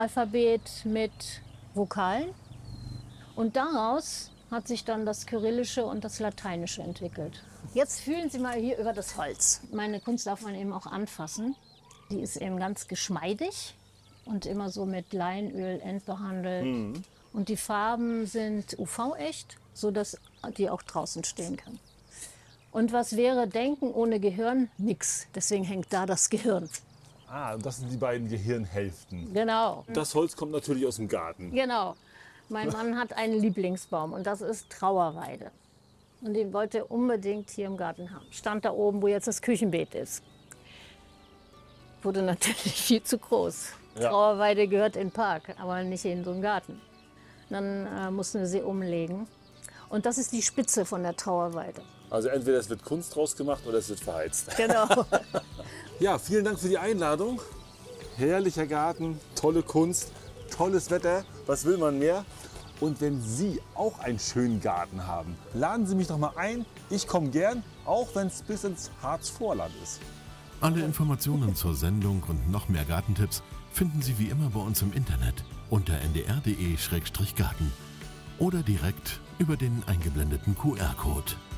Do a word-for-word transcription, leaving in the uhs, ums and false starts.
Alphabet mit Vokalen. Und daraus hat sich dann das Kyrillische und das Lateinische entwickelt. Jetzt fühlen Sie mal hier über das Holz. Meine Kunst darf man eben auch anfassen. Die ist eben ganz geschmeidig und immer so mit Leinöl endbehandelt. Mhm. Und die Farben sind U V-echt, sodass die auch draußen stehen kann. Und was wäre Denken ohne Gehirn? Nix. Deswegen hängt da das Gehirn. Ah, das sind die beiden Gehirnhälften. Genau. Das Holz kommt natürlich aus dem Garten. Genau. Mein Mann hat einen Lieblingsbaum und das ist Trauerweide. Und den wollte er unbedingt hier im Garten haben. Stand da oben, wo jetzt das Küchenbeet ist. Wurde natürlich viel zu groß. Ja. Trauerweide gehört in den Park, aber nicht in so einen Garten. Dann äh, mussten wir sie umlegen. Und das ist die Spitze von der Trauerweide. Also entweder es wird Kunst draus gemacht oder es wird verheizt. Genau. Ja, vielen Dank für die Einladung. Herrlicher Garten, tolle Kunst, tolles Wetter. Was will man mehr? Und wenn Sie auch einen schönen Garten haben, laden Sie mich doch mal ein. Ich komme gern, auch wenn es bis ins Harzvorland ist. Alle Informationen zur Sendung und noch mehr Gartentipps finden Sie wie immer bei uns im Internet unter n d r punkt d e Schrägstrich garten oder direkt über den eingeblendeten Q R-Code.